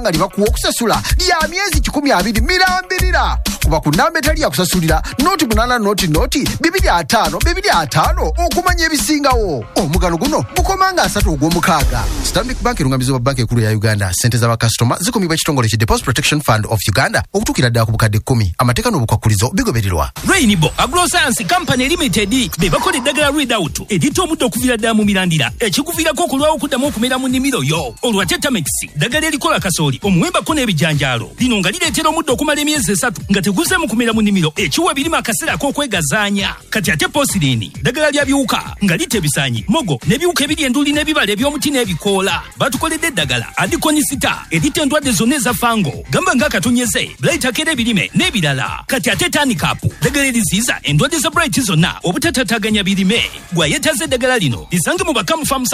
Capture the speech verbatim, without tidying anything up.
nga libakuwa okusasula lya myezi kikumi abiri mirambirira kuba ku nnamba etali yakusasulira noti munana noti noti bibiri ataano bibiri ataano okumanya ebisingawo. Omugalo guno gukomanga asatu ogw'omukaaga. Stanbic Bank erungamizi wa banka ekulu ya Uganda. Sente z'abakasitoma zikumibwa ekitongole ki Deposit Protection Fund of Uganda okutuukira ddala ku bukadde kkumi. Amateeka n'obukwakulizo bigobererwa. Rainbow Agroscience Company Limited be bakola eddagala Readout eritta omuddo okuviira ddala mu mirandira ekikuviirako okulwawo okuddamu okumera mu nnimiro yo. Olwa Tetamix ddagala erikola kasooli omuwembako n'ebijanjaalo lino nga lireetera omuddo okumala emyezi esatu nga teguze mu kumera mu nnimiro ekiwa birima akaseera ak'okwegazaanya. Kati ate Posirini ddagala lya biwuka nga litta ebisaanyi mogo n'ebiwuka ebiri enduli n'ebibala eby'omuti n'ebikoola. Batukoledde eddagala Adikonisita eritta endwadde zonna eza fango gamba ng'akatonyeze Bright akera ebirime n'ebirala. Kati ate Tanikapu ddagala eriziyiza endwadde za Bright zonna obutatataganya birime. Gwa yeetaze eddagala lino lisange mu Bakamu Farm